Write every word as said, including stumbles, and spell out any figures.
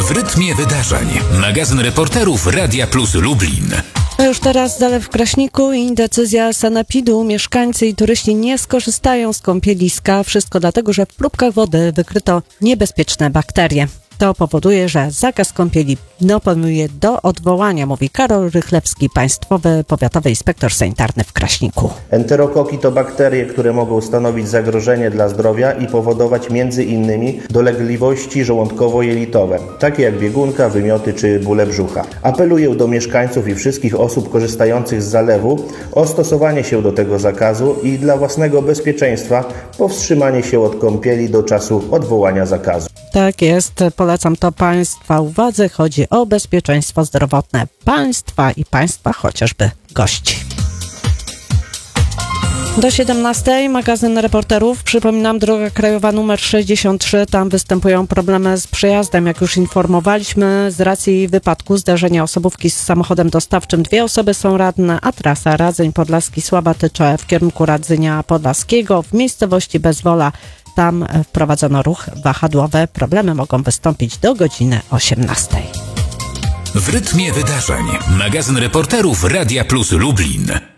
W rytmie wydarzeń. Magazyn reporterów Radia Plus Lublin. A już teraz zalew w Kraśniku i decyzja sanepidu. Mieszkańcy i turyści nie skorzystają z kąpieliska. Wszystko dlatego, że w próbkach wody wykryto niebezpieczne bakterie. To powoduje, że zakaz kąpieli dokonuje do odwołania, mówi Karol Rychlewski, Państwowy Powiatowy Inspektor Sanitarny w Kraśniku. Enterokoki to bakterie, które mogą stanowić zagrożenie dla zdrowia i powodować między innymi dolegliwości żołądkowo-jelitowe, takie jak biegunka, wymioty czy bóle brzucha. Apeluję do mieszkańców i wszystkich osób korzystających z zalewu o stosowanie się do tego zakazu i dla własnego bezpieczeństwa powstrzymanie się od kąpieli do czasu odwołania zakazu. Tak jest, polecam to Państwa uwadze. Chodzi o bezpieczeństwo zdrowotne Państwa i Państwa chociażby gości. Do siedemnastej magazyn reporterów. Przypominam, droga krajowa numer sześćdziesiąt trzy. Tam występują problemy z przejazdem. Jak już informowaliśmy, z racji wypadku zdarzenia osobówki z samochodem dostawczym dwie osoby są ranne, a trasa Radzyń Podlaski Słaba Tycze w kierunku Radzynia Podlaskiego w miejscowości Bezwola. Tam wprowadzono ruch wahadłowy. Problemy mogą wystąpić do godziny osiemnastej. W rytmie wydarzeń. Magazyn reporterów Radia Plus Lublin.